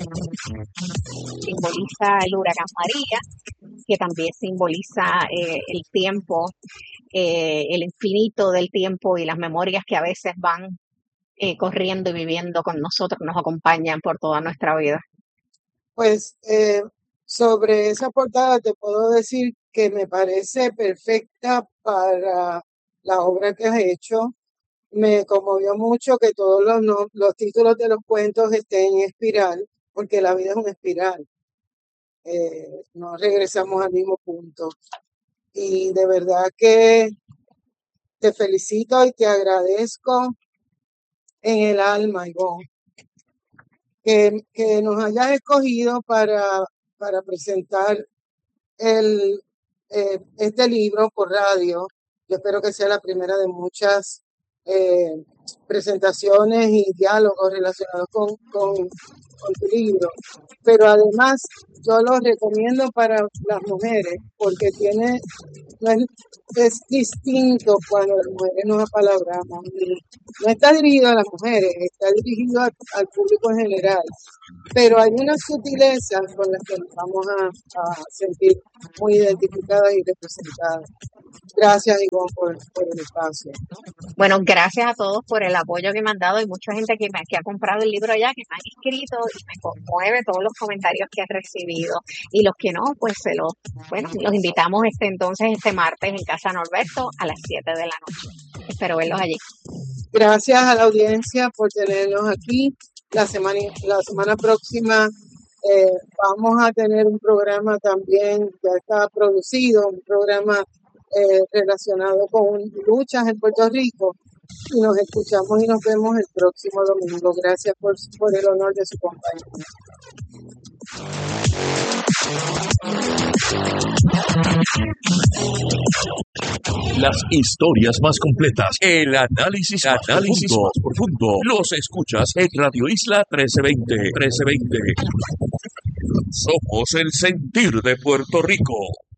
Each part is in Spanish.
simboliza el huracán María, que también simboliza el tiempo, el infinito del tiempo y las memorias que a veces van corriendo y viviendo con nosotros, nos acompañan por toda nuestra vida. Pues sobre esa portada te puedo decir que me parece perfecta para la obra que has hecho. Me conmovió mucho que todos los títulos de los cuentos estén en espiral, porque la vida es una espiral. No regresamos al mismo punto. Y de verdad que te felicito y te agradezco en el alma, Ivonne, que nos hayas escogido para presentar este libro por radio. Yo espero que sea la primera de muchas presentaciones y diálogos relacionados con tu libro. Pero además yo lo recomiendo para las mujeres porque es distinto cuando las mujeres nos apalabramos. No está dirigido a las mujeres, está dirigido al público en general. Pero hay unas sutilezas con las que nos vamos a sentir muy identificadas y representadas. Gracias, Ivonne, por el espacio. Bueno, gracias a todos por el apoyo que me han dado. Hay mucha gente que ha comprado el libro ya, que me han escrito y me conmueve todos los comentarios que he recibido. Y los que no, pues los invitamos este martes en Casa Norberto a las 7 de la noche. Espero verlos allí. Gracias a la audiencia por tenernos aquí. La semana próxima vamos a tener un programa también, ya está producido, un programa relacionado con luchas en Puerto Rico. Y nos escuchamos y nos vemos el próximo domingo. Gracias por el honor de su compañía. Las historias más completas, el análisis más profundo, los escuchas en Radio Isla 1320. Somos el sentir de Puerto Rico.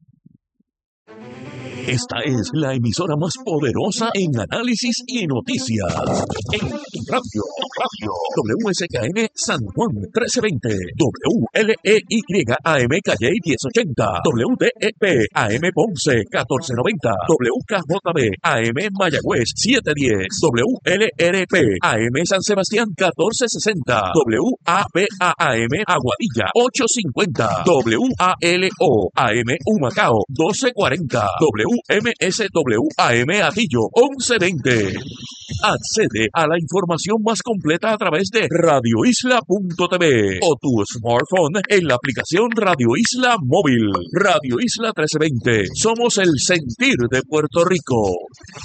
Esta es la emisora más poderosa en análisis y noticias. En radio, WSKN San Juan 1320, WLEYAM Calley 1080, WDEP AM Ponce 1490, WKJB AM Mayagüez 710, WLRP AM San Sebastián 1460, WABA-AM Aguadilla 850, WALO AM Humacao 1240, MSWAM Atillo 1120. Accede a la información más completa a través de radioisla.tv o tu smartphone en la aplicación Radio Isla Móvil. Radio Isla 1320. Somos el sentir de Puerto Rico.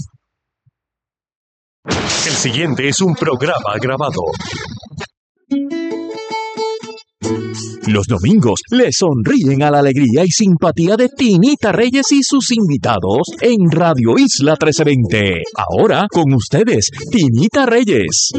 El siguiente es un programa grabado. Los domingos le sonríen a la alegría y simpatía de Tinita Reyes y sus invitados en Radio Isla 1320. Ahora con ustedes, Tinita Reyes.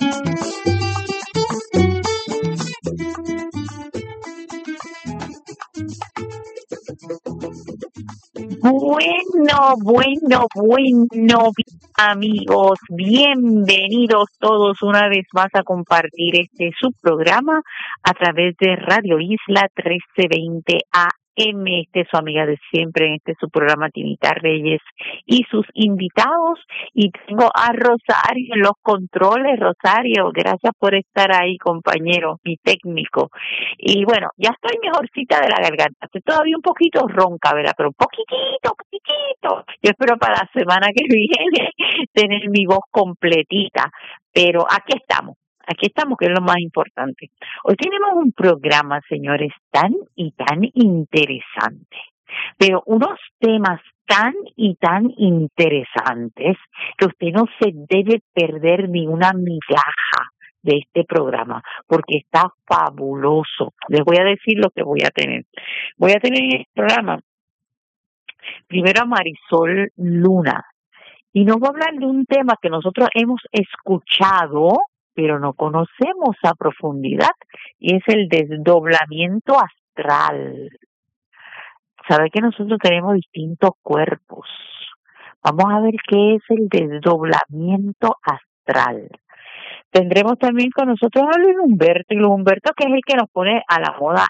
Bueno, amigos, bienvenidos todos una vez más a compartir este subprograma a través de Radio Isla 1320 AM. Este es su amiga de siempre en su programa, Tinita Reyes y sus invitados. Y tengo a Rosario en los controles. Rosario, gracias por estar ahí, compañero, mi técnico. Y bueno, ya estoy mejorcita de la garganta. Estoy todavía un poquito ronca, ¿verdad? Pero poquitito. Yo espero para la semana que viene tener mi voz completita. Pero aquí estamos, que es lo más importante. Hoy tenemos un programa, señores, tan y tan interesante, pero unos temas tan y tan interesantes que usted no se debe perder ni una migaja de este programa, porque está fabuloso. Les voy a decir lo que voy a tener. Voy a tener en este programa primero a Marisol Luna, y nos va a hablar de un tema que nosotros hemos escuchado, pero no conocemos a profundidad, y es el desdoblamiento astral. Sabe que nosotros tenemos distintos cuerpos. Vamos a ver qué es el desdoblamiento astral. Tendremos también con nosotros a Luis Humberto, y Luis Humberto, que es el que nos pone a la moda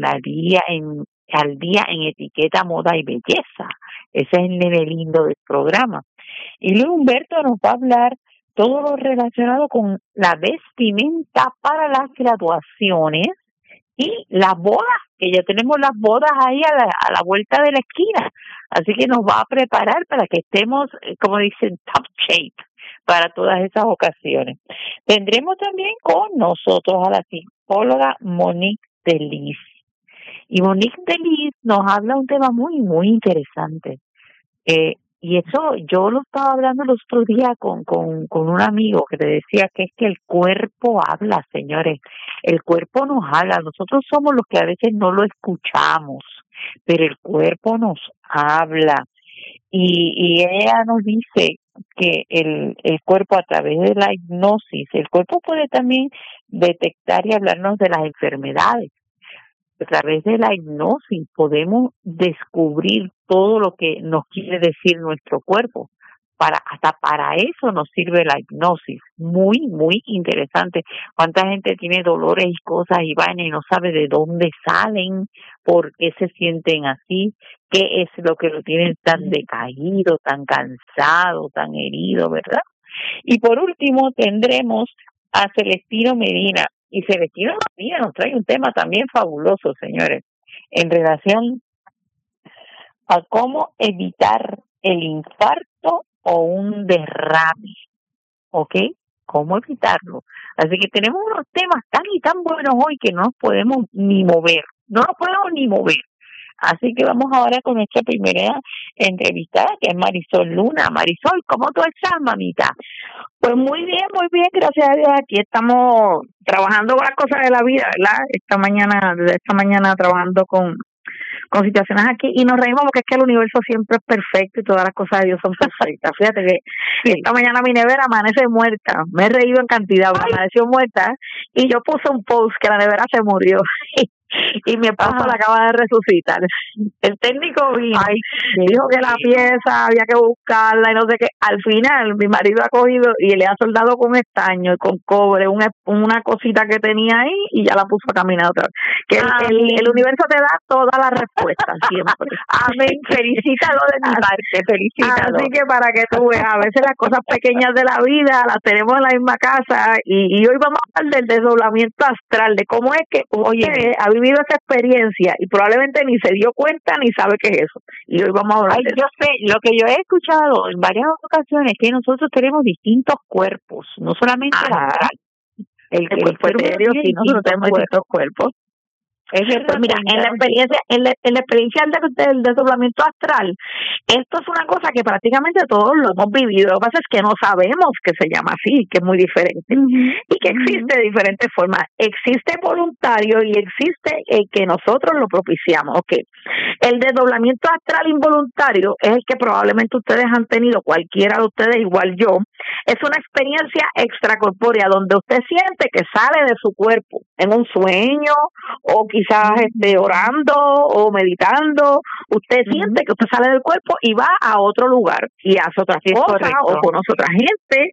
al día en etiqueta, moda y belleza. Ese es el nene lindo del programa. Y Luis Humberto nos va a hablar todo lo relacionado con la vestimenta para las graduaciones y las bodas, que ya tenemos las bodas ahí a la vuelta de la esquina. Así que nos va a preparar para que estemos, como dicen, top shape para todas esas ocasiones. Tendremos también con nosotros a la psicóloga Monique Delis. Y Monique Delis nos habla un tema muy, muy interesante. Y eso yo lo estaba hablando el otro día con un amigo que te decía que es que el cuerpo habla, señores. El cuerpo nos habla. Nosotros somos los que a veces no lo escuchamos, pero el cuerpo nos habla. Y ella nos dice que el cuerpo, a través de la hipnosis, el cuerpo puede también detectar y hablarnos de las enfermedades. A través de la hipnosis podemos descubrir todo lo que nos quiere decir nuestro cuerpo. Hasta para eso nos sirve la hipnosis. Muy, muy interesante. Cuánta gente tiene dolores y cosas y vainas y no sabe de dónde salen, por qué se sienten así, qué es lo que lo tienen tan decaído, tan cansado, tan herido, ¿verdad? Y por último tendremos a Celestino Medina. Y Celestino Medina nos trae un tema también fabuloso, señores, en relación a cómo evitar el infarto o un derrame, ¿ok? ¿Cómo evitarlo? Así que tenemos unos temas tan y tan buenos hoy que no nos podemos ni mover, Así que vamos ahora con nuestra primera entrevistada, que es Marisol Luna. Marisol, ¿cómo tú estás, mamita? Pues muy bien, gracias a Dios. Aquí estamos trabajando con las cosas de la vida, ¿verdad? Desde esta mañana trabajando con situaciones aquí y nos reímos porque es que el universo siempre es perfecto y todas las cosas de Dios son perfectas. Fíjate que esta mañana mi nevera amanece muerta. Me he reído en cantidad, amaneció muerta y yo puse un post que la nevera se murió. Y mi esposo la acaba de resucitar. El técnico vino, dijo que la pieza había que buscarla y no sé qué. Al final mi marido ha cogido y le ha soldado con estaño y con cobre una cosita que tenía ahí y ya la puso a caminar otra vez. Que el universo te da todas las respuestas siempre. Amén. Felicítalo de mi parte, felicítalo. Así que para que tú veas, a veces las cosas pequeñas de la vida las tenemos en la misma casa y hoy vamos a hablar del desdoblamiento astral, de cómo es que usted ha vivido esa experiencia y probablemente ni se dio cuenta ni sabe qué es eso. Y hoy vamos a hablar de eso. Yo sé, lo que yo he escuchado en varias ocasiones es que nosotros tenemos distintos cuerpos, no solamente el astral. El cuerpo etéreo, sí, nosotros tenemos distintos cuerpos. Es verdad, pues mira, en la experiencia del desdoblamiento astral, esto es una cosa que prácticamente todos lo hemos vivido. Lo que pasa es que no sabemos que se llama así, que es muy diferente y que existe de diferentes formas. Existe voluntario y existe el que nosotros lo propiciamos. Okay. El desdoblamiento astral involuntario es el que probablemente ustedes han tenido, cualquiera de ustedes, igual yo. Es una experiencia extracorpórea donde usted siente que sale de su cuerpo en un sueño o quizás orando o meditando. Usted siente que usted sale del cuerpo y va a otro lugar y hace otras cosas o conoce otra gente.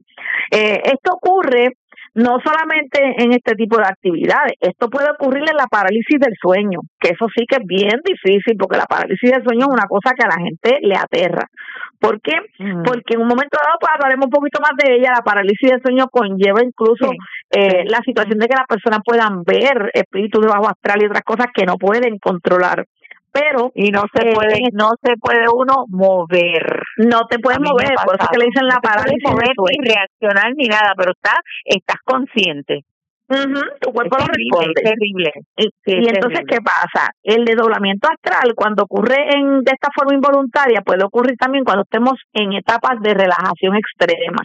Esto ocurre no solamente en este tipo de actividades, esto puede ocurrir en la parálisis del sueño, que eso sí que es bien difícil, porque la parálisis del sueño es una cosa que a la gente le aterra. ¿Por qué? Porque en un momento dado, pues hablaremos un poquito más de ella. La parálisis del sueño conlleva incluso la situación de que las personas puedan ver espíritus de bajo astral y otras cosas que no pueden controlar. Pero no se puede uno mover. No te puedes mover, por eso que le dicen la parálisis del sueño. Ni reaccionar ni nada, pero estás consciente. Tu cuerpo no responde. Es terrible. Y entonces, ¿qué pasa? El desdoblamiento astral, cuando ocurre de esta forma involuntaria, puede ocurrir también cuando estemos en etapas de relajación extrema.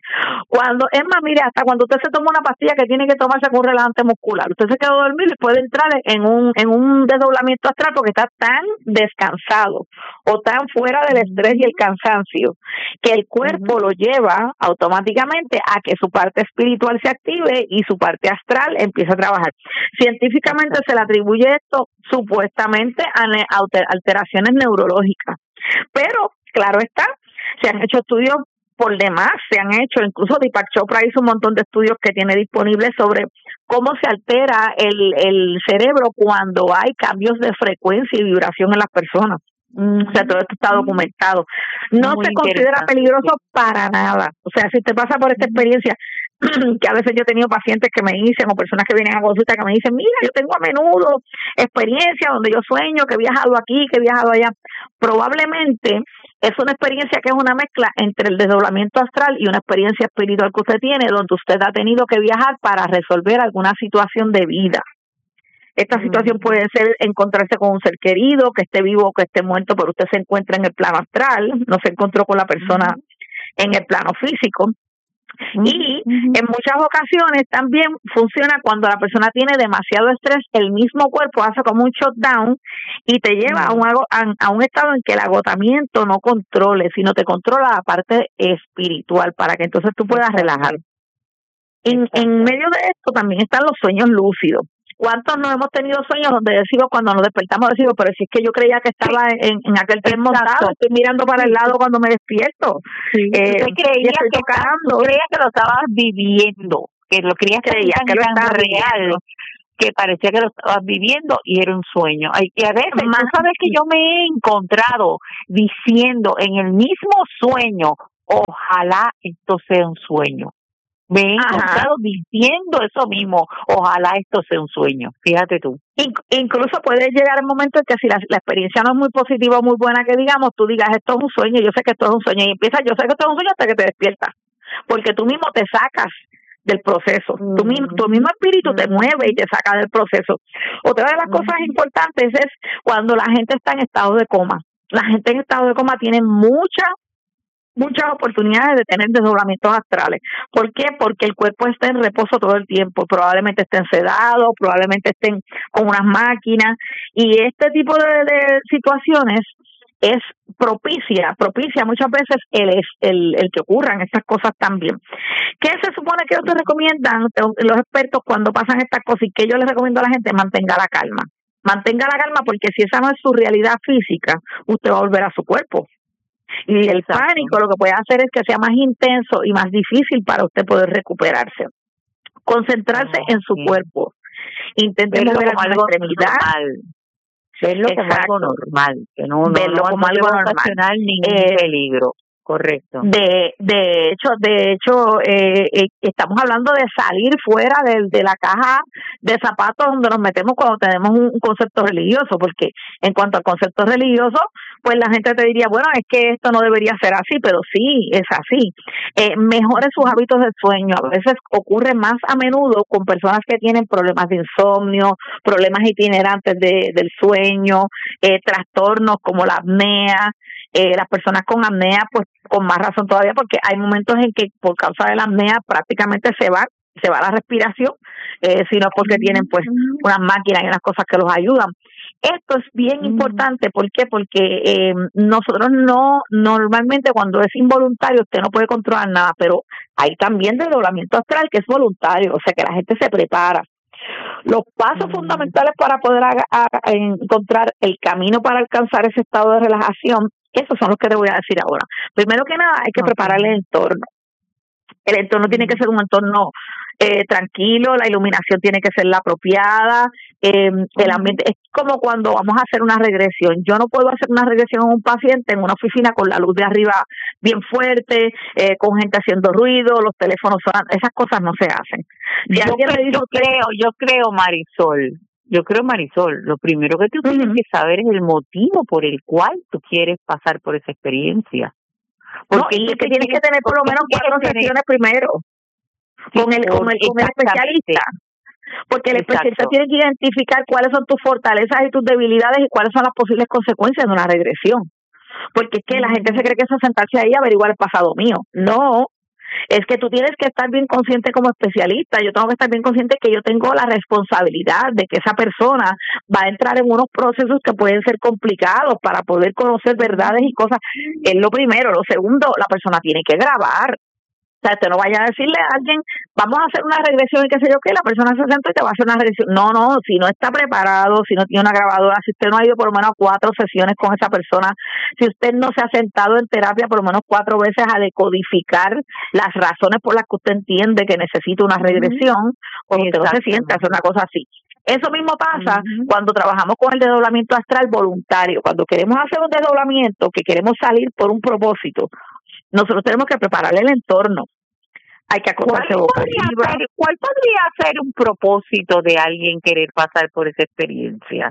Es más, mire, hasta cuando usted se toma una pastilla que tiene que tomarse con un relajante muscular, usted se quedó dormido y puede entrar en un desdoblamiento astral porque está tan descansado o tan fuera del estrés y el cansancio que el cuerpo lo lleva automáticamente a que su parte espiritual se active y su parte astral empieza a trabajar. Científicamente se le atribuye esto supuestamente a alteraciones neurológicas, pero claro está, se han hecho estudios por demás se han hecho, incluso Deepak Chopra hizo un montón de estudios que tiene disponibles sobre cómo se altera el cerebro cuando hay cambios de frecuencia y vibración en las personas. O sea, todo esto está documentado. No Muy se considera interesante. peligroso para nada. O sea, si usted pasa por esta experiencia, que a veces yo he tenido pacientes que me dicen, o personas que vienen a consulta que me dicen, mira, yo tengo a menudo experiencia donde yo sueño que he viajado aquí, que he viajado allá. Probablemente es una experiencia que es una mezcla entre el desdoblamiento astral y una experiencia espiritual que usted tiene, donde usted ha tenido que viajar para resolver alguna situación de vida. Esta situación puede ser encontrarse con un ser querido, que esté vivo o que esté muerto, pero usted se encuentra en el plano astral, no se encontró con la persona en el plano físico. Y en muchas ocasiones también funciona cuando la persona tiene demasiado estrés, el mismo cuerpo hace como un shutdown y te lleva a un estado en que el agotamiento no controle, sino te controla la parte espiritual para que entonces tú puedas relajar. En medio de esto también están los sueños lúcidos. ¿Cuántos no hemos tenido sueños donde decimos, cuando nos despertamos, decimos, pero si es que yo creía que estaba en aquel tren montado, estoy mirando para el lado cuando me despierto? Usted creía que lo estabas viviendo, que lo creías que lo estaba real, que parecía que lo estabas viviendo y era un sueño. Y a veces, tú sabes que yo me he encontrado diciendo en el mismo sueño, ojalá esto sea un sueño. Me he encontrado diciendo eso mismo, ojalá esto sea un sueño, fíjate tú. Incluso puede llegar el momento en que si la experiencia no es muy positiva o muy buena, que digamos, tú digas, esto es un sueño, yo sé que esto es un sueño, y empiezas, yo sé que esto es un sueño hasta que te despiertas, porque tú mismo te sacas del proceso, tu mismo espíritu te mueve y te saca del proceso. Otra de las cosas importantes es cuando la gente está en estado de coma. La gente en estado de coma tiene muchas oportunidades de tener desdoblamientos astrales. ¿Por qué? Porque el cuerpo está en reposo todo el tiempo, probablemente estén sedados, probablemente estén con unas máquinas, y este tipo de situaciones es propicia muchas veces el que ocurran estas cosas también. ¿Qué se supone que ellos te recomiendan, los expertos, cuando pasan estas cosas, y que yo les recomiendo a la gente? Mantenga la calma. Mantenga la calma, porque si esa no es su realidad física, usted va a volver a su cuerpo. Y el pánico lo que puede hacer es que sea más intenso y más difícil para usted poder recuperarse. Concentrarse en su cuerpo. Intente mover algo extremidad. Verlo como algo normal, que no como algo normal, ningún peligro. Correcto. De hecho, estamos hablando de salir fuera de la caja de zapatos donde nos metemos cuando tenemos un concepto religioso, porque en cuanto al concepto religioso, pues la gente te diría, bueno, es que esto no debería ser así, pero sí, es así. Mejore sus hábitos de sueño. A veces ocurre más a menudo con personas que tienen problemas de insomnio, problemas itinerantes del sueño, trastornos como la apnea. Las personas con apnea, pues con más razón todavía, porque hay momentos en que por causa de la apnea prácticamente se va la respiración, sino porque tienen pues unas máquinas y unas cosas que los ayudan. Esto es bien importante. ¿Por qué? Porque nosotros normalmente cuando es involuntario usted no puede controlar nada, pero hay también desdoblamiento astral que es voluntario, o sea que la gente se prepara. Los pasos fundamentales para poder encontrar el camino para alcanzar ese estado de relajación, esos son los que te voy a decir ahora. Primero que nada, hay que preparar el entorno. El entorno tiene que ser un entorno tranquilo, la iluminación tiene que ser la apropiada, el ambiente. Es como cuando vamos a hacer una regresión. Yo no puedo hacer una regresión a un paciente en una oficina con la luz de arriba bien fuerte, con gente haciendo ruido, los teléfonos sonando. Esas cosas no se hacen. Yo creo, Marisol, lo primero que tú tienes que saber es el motivo por el cual tú quieres pasar por esa experiencia. Porque y es que tienes que tener por lo menos 4 sesiones primero con el especialista. Porque el especialista tiene que identificar cuáles son tus fortalezas y tus debilidades y cuáles son las posibles consecuencias de una regresión. Porque es que la gente se cree que eso es sentarse ahí a averiguar el pasado mío. No. Es que tú tienes que estar bien consciente como especialista. Yo tengo que estar bien consciente que yo tengo la responsabilidad de que esa persona va a entrar en unos procesos que pueden ser complicados para poder conocer verdades y cosas. Es lo primero. Lo segundo, la persona tiene que grabar. O sea, te no vaya a decirle a alguien, vamos a hacer una regresión y qué sé yo qué, la persona se sentó y te va a hacer una regresión. No, si no está preparado, si no tiene una grabadora, si usted no ha ido por lo menos 4 sesiones con esa persona, si usted no se ha sentado en terapia por lo menos 4 veces a decodificar las razones por las que usted entiende que necesita una regresión, pues usted no se sienta a hacer una cosa así. Eso mismo pasa cuando trabajamos con el desdoblamiento astral voluntario. Cuando queremos hacer un desdoblamiento, que queremos salir por un propósito, nosotros tenemos que preparar el entorno. Hay que acostarse boca arriba. ¿Cuál podría ser un propósito de alguien querer pasar por esa experiencia?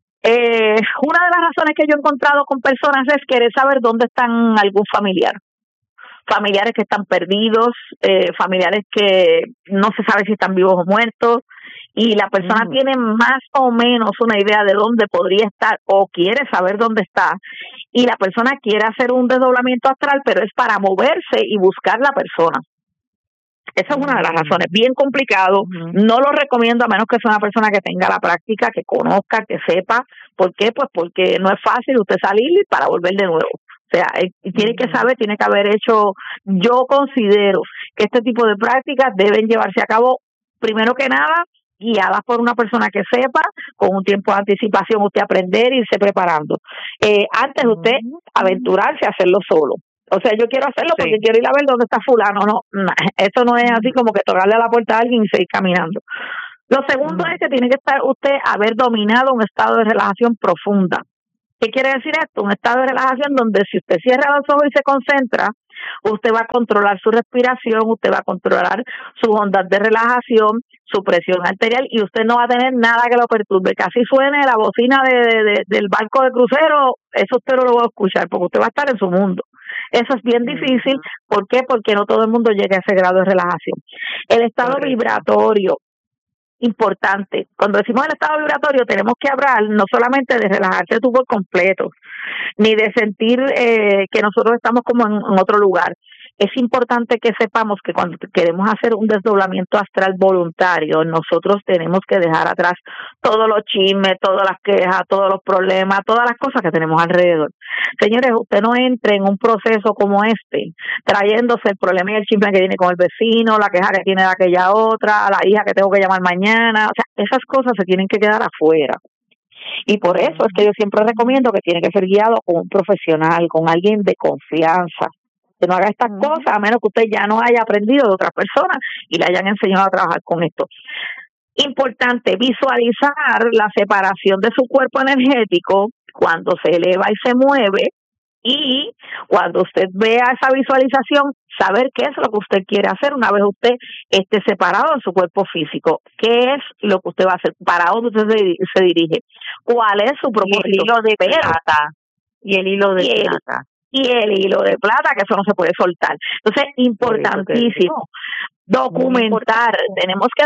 Una de las razones que yo he encontrado con personas es querer saber dónde están algún familiar. Familiares que están perdidos, familiares que no se sabe si están vivos o muertos, y la persona tiene más o menos una idea de dónde podría estar o quiere saber dónde está, y la persona quiere hacer un desdoblamiento astral, pero es para moverse y buscar la persona. Esa es una de las razones, bien complicado, no lo recomiendo a menos que sea una persona que tenga la práctica, que conozca, que sepa. ¿Por qué? Pues porque no es fácil usted salir para volver de nuevo. O sea, tiene que saber, tiene que haber hecho, yo considero que este tipo de prácticas deben llevarse a cabo, primero que nada, guiadas por una persona que sepa, con un tiempo de anticipación usted aprender, irse preparando. Antes de usted aventurarse a hacerlo solo. O sea, yo quiero hacerlo porque quiero ir a ver dónde está fulano. No, eso no es así como que tocarle a la puerta a alguien y seguir caminando. Lo segundo es que tiene que estar usted haber dominado un estado de relajación profunda. ¿Qué quiere decir esto? Un estado de relajación donde si usted cierra los ojos y se concentra, usted va a controlar su respiración, usted va a controlar sus ondas de relajación, su presión arterial, y usted no va a tener nada que lo perturbe. Casi suene la bocina del barco de crucero, eso usted no lo va a escuchar porque usted va a estar en su mundo. Eso es bien difícil. ¿Por qué? Porque no todo el mundo llega a ese grado de relajación. El estado vibratorio, importante. Cuando decimos el estado vibratorio, tenemos que hablar no solamente de relajarse tú por completo, ni de sentir que nosotros estamos como en otro lugar. Es importante que sepamos que cuando queremos hacer un desdoblamiento astral voluntario, nosotros tenemos que dejar atrás todos los chismes, todas las quejas, todos los problemas, todas las cosas que tenemos alrededor. Señores, usted no entre en un proceso como este, trayéndose el problema y el chisme que tiene con el vecino, la queja que tiene de aquella otra, la hija que tengo que llamar mañana. O sea, esas cosas se tienen que quedar afuera. Y por eso es que yo siempre recomiendo que tiene que ser guiado con un profesional, con alguien de confianza, que no haga estas cosas a menos que usted ya no haya aprendido de otras personas y le hayan enseñado a trabajar con esto. Importante, visualizar la separación de su cuerpo energético cuando se eleva y se mueve, y cuando usted vea esa visualización, saber qué es lo que usted quiere hacer una vez usted esté separado de su cuerpo físico. ¿Qué es lo que usted va a hacer? ¿Para dónde usted se dirige? ¿Cuál es su propósito? Y el hilo de plata. Y el hilo de plata. Y el hilo de plata, que eso no se puede soltar. Entonces, importantísimo. Documentar. Tenemos que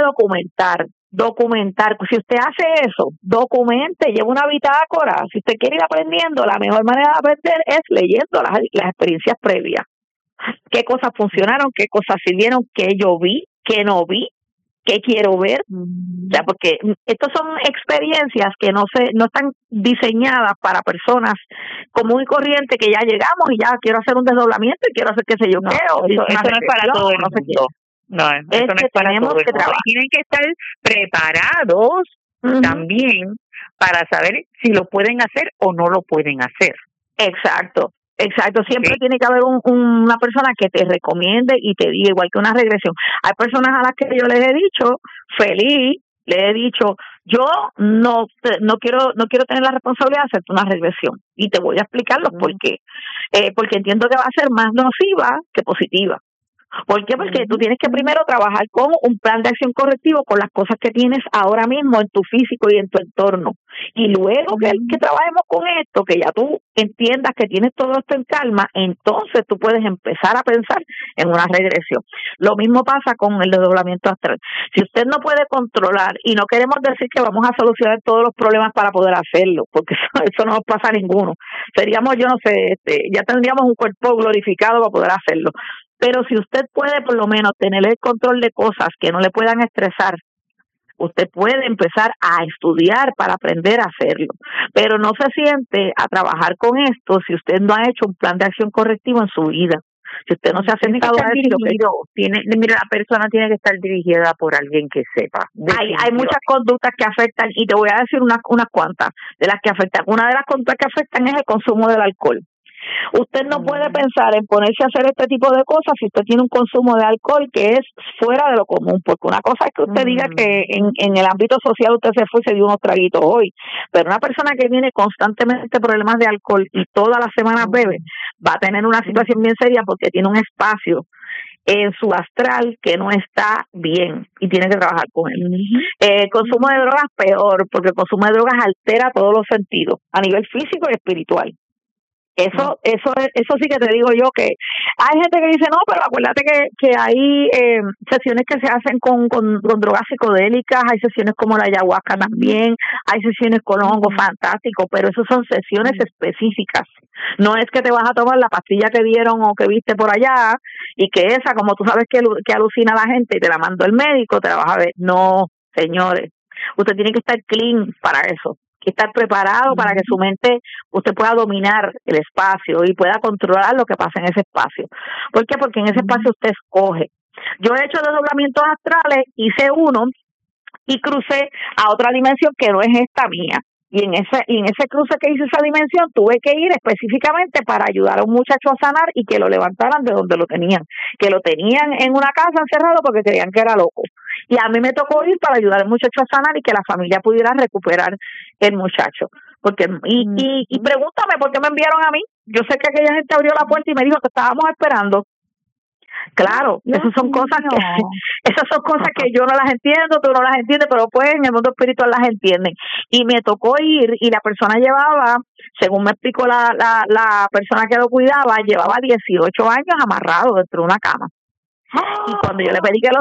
documentar. Si usted hace eso, documente, lleva una bitácora. Si usted quiere ir aprendiendo, la mejor manera de aprender es leyendo las experiencias previas. ¿Qué cosas funcionaron? ¿Qué cosas sirvieron? ¿Qué yo vi? ¿Qué no vi? ¿Qué quiero ver? O sea, porque estas son experiencias que no están diseñadas para personas común y corriente, que ya llegamos y ya quiero hacer un desdoblamiento y quiero hacer qué sé yo qué. Eso no es para todo el mundo. No, eso no es para todo el mundo. Tienen que estar preparados también para saber si lo pueden hacer o no lo pueden hacer. Exacto. Siempre tiene que haber una persona que te recomiende y te diga, igual que una regresión. Hay personas a las que yo les he dicho, feliz, les he dicho, yo no quiero tener la responsabilidad de hacerte una regresión, y te voy a explicar los por qué. Porque entiendo que va a ser más nociva que positiva. ¿Por qué? Porque tú tienes que primero trabajar con un plan de acción correctivo con las cosas que tienes ahora mismo en tu físico y en tu entorno. Y luego que trabajemos con esto, que ya tú entiendas que tienes todo esto en calma, entonces tú puedes empezar a pensar en una regresión. Lo mismo pasa con el desdoblamiento astral. Si usted no puede controlar, y no queremos decir que vamos a solucionar todos los problemas para poder hacerlo, porque eso no nos pasa a ninguno. Seríamos, yo no sé, ya tendríamos un cuerpo glorificado para poder hacerlo. Pero si usted puede por lo menos tener el control de cosas que no le puedan estresar, usted puede empezar a estudiar para aprender a hacerlo. Pero no se siente a trabajar con esto si usted no ha hecho un plan de acción correctivo en su vida. Si usted no se ha Tiene que sentado estar a decir, dirigido, mira, la persona tiene que estar dirigida por alguien que sepa. hay muchas conductas que afectan, y te voy a decir unas cuantas de las que afectan. Una de las conductas que afectan es el consumo del alcohol. Usted no puede pensar en ponerse a hacer este tipo de cosas si usted tiene un consumo de alcohol que es fuera de lo común, porque una cosa es que usted diga que en el ámbito social usted se fue y se dio unos traguitos hoy, pero una persona que tiene constantemente problemas de alcohol y todas las semanas bebe, va a tener una situación bien seria porque tiene un espacio en su astral que no está bien y tiene que trabajar con él. El consumo de drogas peor, porque el consumo de drogas altera todos los sentidos, a nivel físico y espiritual. Eso sí que te digo yo, que hay gente que dice, no, pero acuérdate que hay sesiones que se hacen con drogas psicodélicas, hay sesiones como la ayahuasca también, hay sesiones con los hongos fantásticos, pero eso son sesiones específicas. No es que te vas a tomar la pastilla que dieron o que viste por allá y que esa, como tú sabes que alucina a la gente y te la mandó el médico, te la vas a ver. No, señores, usted tiene que estar clean para eso. Que estar preparado para que su mente, usted pueda dominar el espacio y pueda controlar lo que pasa en ese espacio. ¿Por qué? Porque en ese espacio usted escoge. Yo he hecho desdoblamientos astrales, hice uno y crucé a otra dimensión que no es esta mía. Y en ese cruce que hice esa dimensión tuve que ir específicamente para ayudar a un muchacho a sanar y que lo levantaran de donde lo tenían, que lo tenían en una casa encerrado porque creían que era loco. Y a mí me tocó ir para ayudar al muchacho a sanar y que la familia pudiera recuperar el muchacho. Porque y pregúntame por qué me enviaron a mí. Yo sé que aquella gente abrió la puerta y me dijo que estábamos esperando. Claro, esas son cosas que yo no las entiendo, tú no las entiendes, pero pues en el mundo espiritual las entienden. Y me tocó ir y la persona llevaba, según me explicó la persona que lo cuidaba, llevaba 18 años amarrado dentro de una cama. Y cuando yo le pedí que lo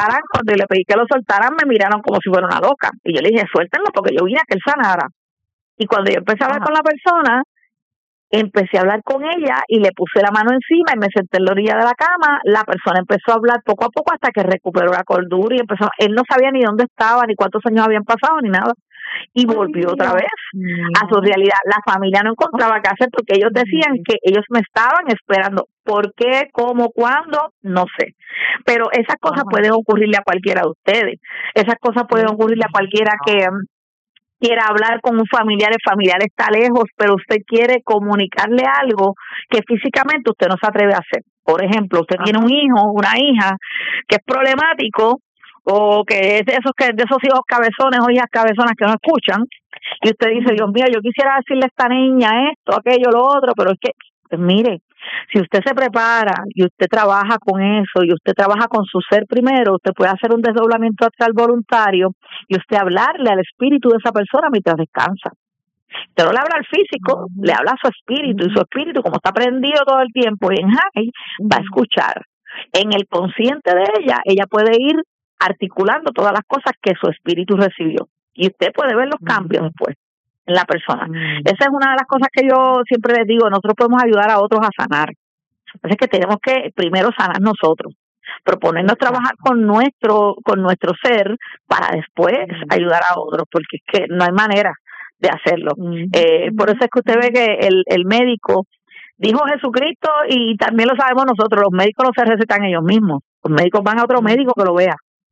soltaran, me miraron como si fuera una loca. Y yo le dije, suéltenlo porque yo vine a que él sanara. Y cuando yo empecé a hablar con la persona, empecé a hablar con ella y le puse la mano encima y me senté en la orilla de la cama. La persona empezó a hablar poco a poco hasta que recuperó la cordura y él no sabía ni dónde estaba, ni cuántos años habían pasado, ni nada. Y volvió otra vez a su realidad. La familia no encontraba qué hacer porque ellos decían que ellos me estaban esperando. ¿Por qué? ¿Cómo? ¿Cuándo? No sé. Pero esas cosas pueden ocurrirle a cualquiera de ustedes. Esas cosas pueden ocurrirle a cualquiera que quiera hablar con un familiar, el familiar está lejos, pero usted quiere comunicarle algo que físicamente usted no se atreve a hacer. Por ejemplo, usted tiene un hijo, una hija que es problemático o que es de esos hijos cabezones o hijas cabezonas que no escuchan y usted dice, Dios mío, yo quisiera decirle a esta niña esto, aquello, lo otro, pero es que, pues mire, si usted se prepara y usted trabaja con eso y usted trabaja con su ser primero, usted puede hacer un desdoblamiento astral voluntario y usted hablarle al espíritu de esa persona mientras descansa. Usted no le habla al físico, le habla a su espíritu y su espíritu, como está prendido todo el tiempo y en high, va a escuchar. En el consciente de ella puede ir articulando todas las cosas que su espíritu recibió y usted puede ver los cambios después en la persona. Esa es una de las cosas que yo siempre les digo, nosotros podemos ayudar a otros a sanar. Entonces que tenemos que primero sanar nosotros, proponernos trabajar con nuestro ser para después ayudar a otros, porque es que no hay manera de hacerlo. Por eso es que usted ve que el médico dijo Jesucristo y también lo sabemos nosotros, los médicos no se recetan ellos mismos, los médicos van a otro médico que lo vea.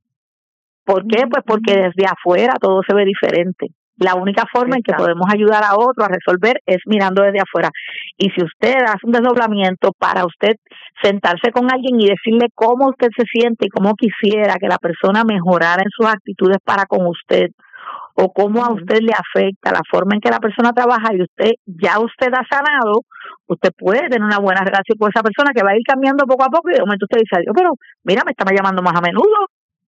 ¿Por qué? Pues porque desde afuera todo se ve diferente. La única forma en que podemos ayudar a otro a resolver es mirando desde afuera. Y si usted hace un desdoblamiento para usted sentarse con alguien y decirle cómo usted se siente y cómo quisiera que la persona mejorara en sus actitudes para con usted, o cómo a usted le afecta la forma en que la persona trabaja y usted ha sanado, usted puede tener una buena relación con esa persona que va a ir cambiando poco a poco y de momento usted dice, pero mira, me está llamando más a menudo,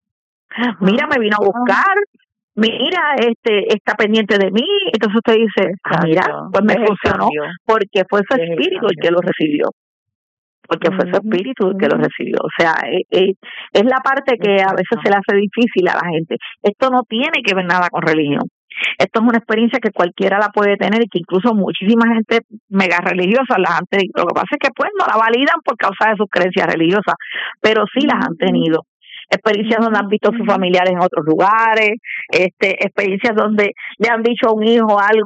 mira, me vino a buscar, mira, está pendiente de mí. Entonces usted dice, mira, pues me funcionó porque fue su espíritu el que lo recibió. Porque fue su espíritu el que lo recibió. O sea, es la parte que a veces se le hace difícil a la gente. Esto no tiene que ver nada con religión. Esto es una experiencia que cualquiera la puede tener y que incluso muchísima gente mega religiosa las han tenido. Lo que pasa es que pues no la validan por causa de sus creencias religiosas, pero sí las han tenido. Experiencias donde han visto a sus familiares en otros lugares, experiencias donde le han dicho a un hijo algo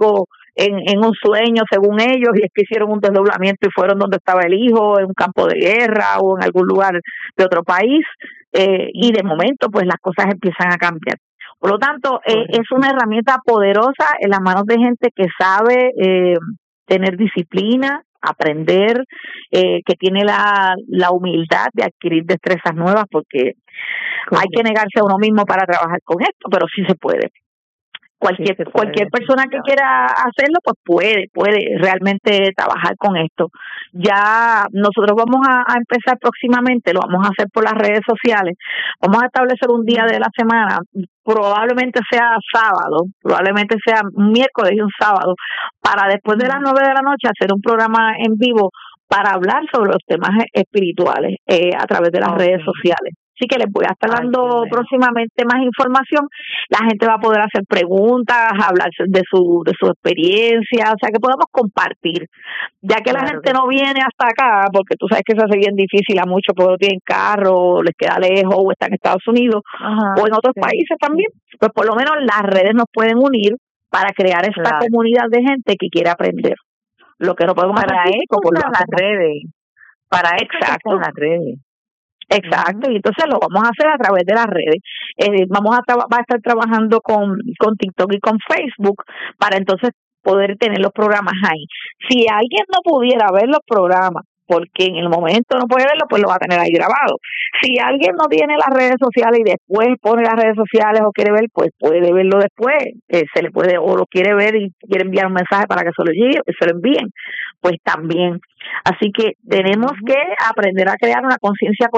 en un sueño según ellos, y es que hicieron un desdoblamiento y fueron donde estaba el hijo, en un campo de guerra o en algún lugar de otro país, y de momento pues las cosas empiezan a cambiar. Por lo tanto, es una herramienta poderosa en las manos de gente que sabe tener disciplina, aprender, que tiene la humildad de adquirir destrezas nuevas, porque hay que negarse a uno mismo para trabajar con esto, pero sí se puede. Cualquier persona que quiera hacerlo, pues puede realmente trabajar con esto. Ya nosotros vamos a empezar próximamente, lo vamos a hacer por las redes sociales. Vamos a establecer un día de la semana, probablemente sea sábado, probablemente sea un miércoles y un sábado, para después de las 9 de la noche hacer un programa en vivo para hablar sobre los temas espirituales a través de las redes sociales. Así que les voy a estar dando próximamente más información. La gente va a poder hacer preguntas, hablar de su experiencia, o sea, que podamos compartir. Ya que la gente no viene hasta acá, porque tú sabes que se hace bien difícil a muchos, porque no tienen carro, les queda lejos, o están en Estados Unidos, o en otros países también, pues por lo menos las redes nos pueden unir para crear esta comunidad de gente que quiere aprender. Lo que no podemos para hacer eso por las redes. Para eso son las redes. Exacto, y entonces lo vamos a hacer a través de las redes. Va a estar trabajando con TikTok y con Facebook para entonces poder tener los programas ahí. Si alguien no pudiera ver los programas, porque en el momento no puede verlo, pues lo va a tener ahí grabado. Si alguien no tiene las redes sociales y después pone las redes sociales o quiere ver, pues puede verlo después. Se le puede, o lo quiere ver y quiere enviar un mensaje para que se lo envíen, pues también. Así que tenemos que aprender a crear una conciencia